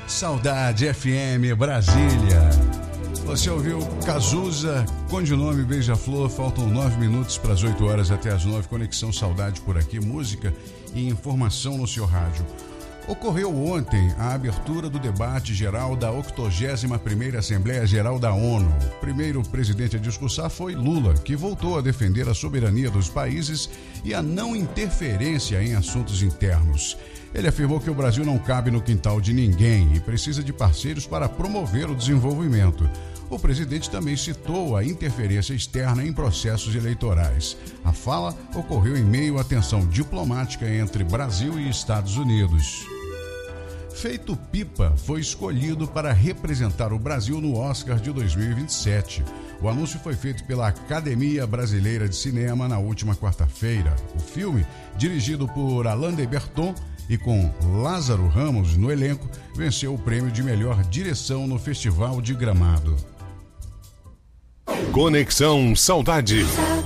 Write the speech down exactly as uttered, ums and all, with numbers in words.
Saudade F M Brasília. Você ouviu Cazuza, Codinome Beija-Flor. Faltam nove minutos para as oito horas até as nove. Conexão Saudade por aqui, música e informação no seu rádio. Ocorreu ontem a abertura do debate geral da octogésima primeira Assembleia Geral da ONU. O primeiro presidente a discursar foi Lula, que voltou a defender a soberania dos países e a não interferência em assuntos internos. Ele afirmou que o Brasil não cabe no quintal de ninguém e precisa de parceiros para promover o desenvolvimento. O presidente também citou a interferência externa em processos eleitorais. A fala ocorreu em meio à tensão diplomática entre Brasil e Estados Unidos. Feito Pipa foi escolhido para representar o Brasil no Oscar de dois mil e vinte e sete. O anúncio foi feito pela Academia Brasileira de Cinema na última quarta-feira. O filme, dirigido por Alain de Botton e com Lázaro Ramos no elenco, venceu o prêmio de melhor direção no Festival de Gramado. Conexão Saudade.